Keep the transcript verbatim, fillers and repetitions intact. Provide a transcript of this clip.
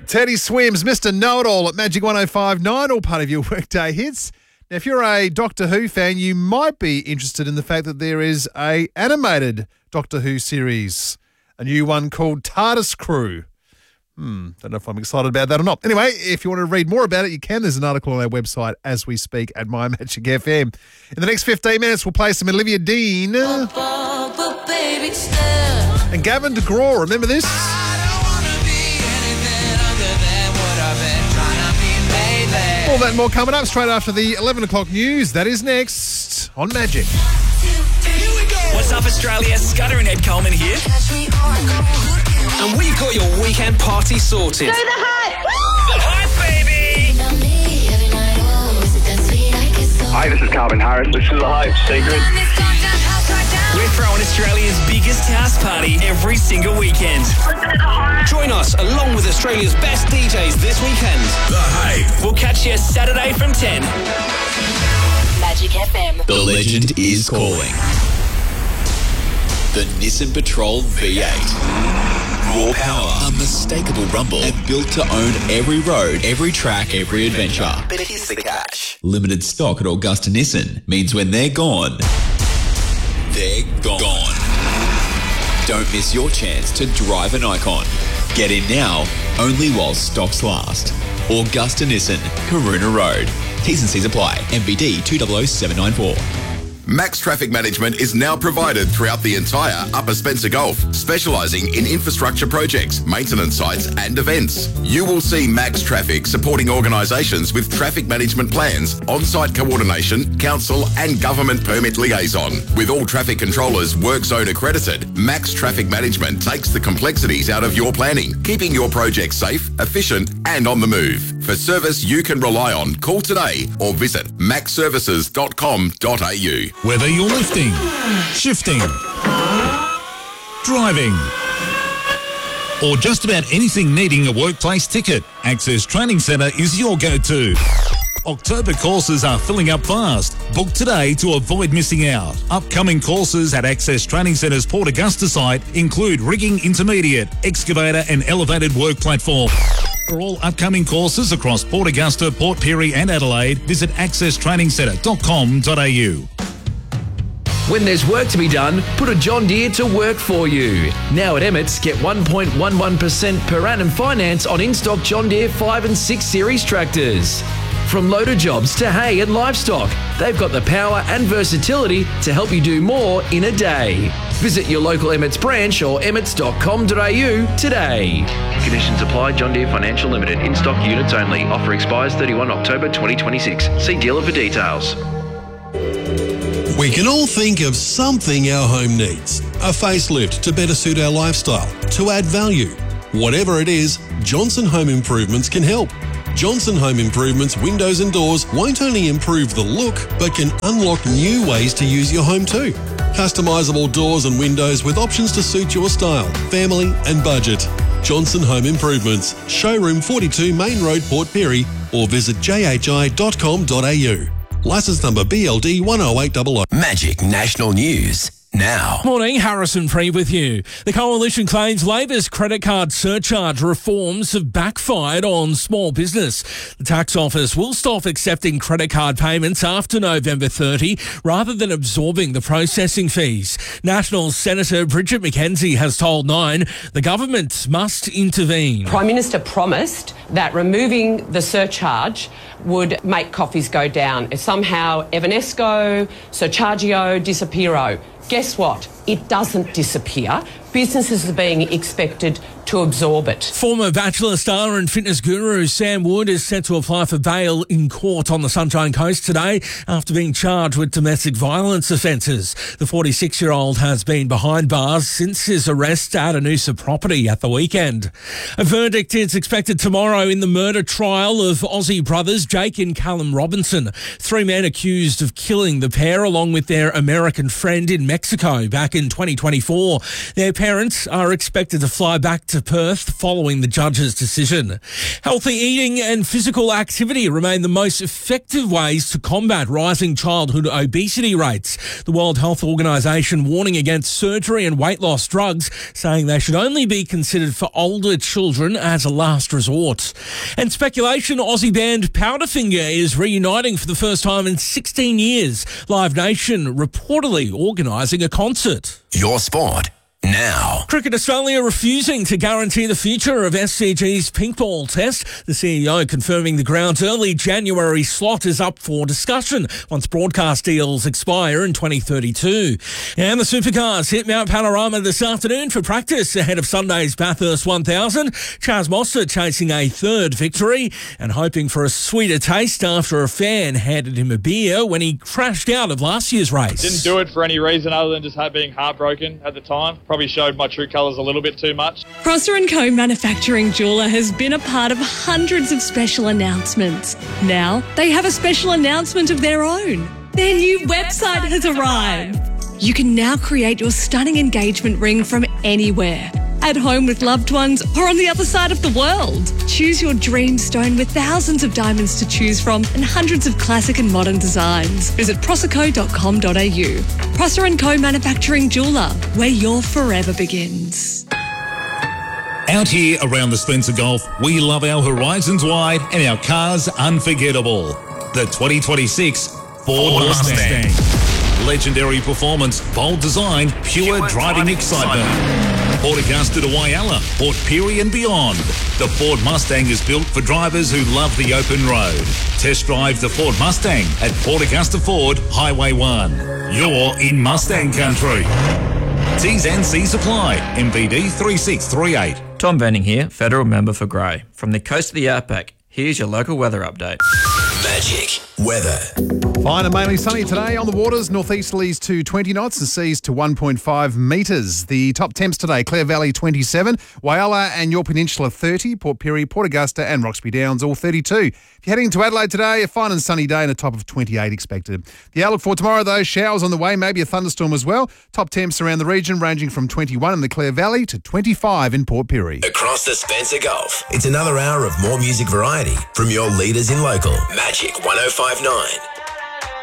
Teddy Swims, Mister Know-It-All at Magic one oh five point nine, all part of your weekday hits. Now, if you're a Doctor Who fan, you might be interested in the fact that there is a animated Doctor Who series, a new one called TARDIS Crew. Hmm, don't know if I'm excited about that or not. Anyway, if you want to read more about it, you can. There's an article on our website as we speak at My Magic F M. In the next fifteen minutes, we'll play some Olivia Dean and Gavin DeGraw. Remember this? All that and more coming up straight after the eleven o'clock news. That is next on Magic. What's up, Australia? Scudder and Ed Coleman here. And we've got your weekend party sorted. Do the hype! The hype, baby! Hi, this is Calvin Harris. This is The Hype Secret. We're throwing Australia's biggest house party every single weekend. Join us along with Australia's best D Js this weekend. The Hype. We'll catch you Saturday from ten. Magic F M. The legend is calling. The Nissan Patrol V eight. Raw power, unmistakable rumble, and built to own every road, every track, every adventure. But here's the catch. Limited stock at Augusta Nissan means when they're gone, they're gone. Don't miss your chance to drive an icon. Get in now, only while stocks last. Augusta Nissan, Karuna Road. T's and C's apply. M V D two zero zero seven nine four. Max Traffic Management is now provided throughout the entire Upper Spencer Gulf, specialising in infrastructure projects, maintenance sites and events. You will see Max Traffic supporting organisations with traffic management plans, on-site coordination, council and government permit liaison. With all traffic controllers work zone accredited, Max Traffic Management takes the complexities out of your planning, keeping your project safe, efficient and on the move. For service you can rely on, call today or visit max services dot com dot a u. Whether you're lifting, shifting, driving, or just about anything needing a workplace ticket, Access Training Centre is your go-to. October courses are filling up fast. Book today to avoid missing out. Upcoming courses at Access Training Centre's Port Augusta site include rigging intermediate, excavator and elevated work platform. For all upcoming courses across Port Augusta, Port Pirie and Adelaide, visit access training centre dot com dot a u. When there's work to be done, put a John Deere to work for you. Now at Emmett's, get one point one one percent per annum finance on in-stock John Deere five and six series tractors. From loader jobs to hay and livestock, they've got the power and versatility to help you do more in a day. Visit your local Emmett's branch or emmets dot com dot a u today. Conditions apply. John Deere Financial Limited. In-stock units only. Offer expires thirty-first October twenty twenty-six. See dealer for details. We can all think of something our home needs. A facelift to better suit our lifestyle, to add value. Whatever it is, Johnson Home Improvements can help. Johnson Home Improvements windows and doors won't only improve the look, but can unlock new ways to use your home too. Customisable doors and windows with options to suit your style, family and budget. Johnson Home Improvements, Showroom forty-two Main Road, Port Pirie, or visit j h i dot com dot a u. Licence number B L D one oh eight hundred. Magic National News. Now. Morning, Harrison Free with you. The Coalition claims Labor's credit card surcharge reforms have backfired on small business. The tax office will stop accepting credit card payments after November thirtieth rather than absorbing the processing fees. National Senator Bridget McKenzie has told Nine the government must intervene. Prime Minister promised that removing the surcharge would make coffees go down. Somehow Evanesco, Surchargio, Disappearo. Guess what? It doesn't disappear. Businesses are being expected to absorb it. Former Bachelor star and fitness guru Sam Wood is set to apply for bail in court on the Sunshine Coast today after being charged with domestic violence offences. The forty-six-year-old has been behind bars since his arrest at a Noosa property at the weekend. A verdict is expected tomorrow in the murder trial of Aussie brothers Jake and Callum Robinson, three men accused of killing the pair along with their American friend in Mexico back in twenty twenty-four. Their parents are expected to fly back to to Perth following the judge's decision. Healthy eating and physical activity remain the most effective ways to combat rising childhood obesity rates. The World Health Organization warning against surgery and weight loss drugs, saying they should only be considered for older children as a last resort. And speculation, Aussie band Powderfinger is reuniting for the first time in sixteen years. Live Nation reportedly organising a concert. Your sport now. Cricket Australia refusing to guarantee the future of S C G's pink ball test. The C E O confirming the ground's early January slot is up for discussion once broadcast deals expire in twenty thirty-two. And the Supercars hit Mount Panorama this afternoon for practice ahead of Sunday's Bathurst one thousand. Chaz Mostert chasing a third victory and hoping for a sweeter taste after a fan handed him a beer when he crashed out of last year's race. Didn't do it for any reason other than just being heartbroken at the time. Probably showed my true colours a little bit too much. Prosser and Co Manufacturing jeweller has been a part of hundreds of special announcements. Now they have a special announcement of their own. Their new website has arrived. You can now create your stunning engagement ring from anywhere. At home with loved ones or on the other side of the world. Choose your dream stone with thousands of diamonds to choose from and hundreds of classic and modern designs. Visit prosserco dot com dot a u. Prosser and Co Manufacturing Jeweller, where your forever begins. Out here around the Spencer Gulf, we love our horizons wide and our cars unforgettable. The twenty twenty-six Ford, Ford Mustang. Mustang. Legendary performance, bold design, pure, pure driving, driving excitement. excitement. Port Augusta to Whyalla, Port Pirie and beyond. The Ford Mustang is built for drivers who love the open road. Test drive the Ford Mustang at Port Augusta Ford, Highway one. You're in Mustang country. T's and C's apply. M V D three six three eight. Tom Benning here, Federal Member for Grey. From the coast of the Outback, here's your local weather update. Magic weather. Fine and mainly sunny today on the waters. Northeasterlies to twenty knots and seas to one point five metres. The top temps today, Clare Valley twenty-seven, Whyalla and your Peninsula thirty, Port Pirie, Port Augusta and Roxby Downs all thirty-two. If you're heading to Adelaide today, a fine and sunny day and a top of twenty-eight expected. The outlook for tomorrow though, showers on the way, maybe a thunderstorm as well. Top temps around the region ranging from twenty-one in the Clare Valley to twenty-five in Port Pirie. Across the Spencer Gulf, it's another hour of more music variety from your leaders in local. Magic one oh five point nine.